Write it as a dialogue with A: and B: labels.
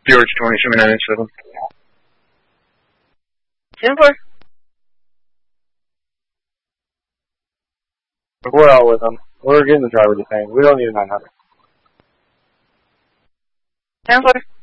A: George 207987.
B: 10-4.
C: We're out with them. We're getting the driver detained. We don't need a 900.
B: 10-4.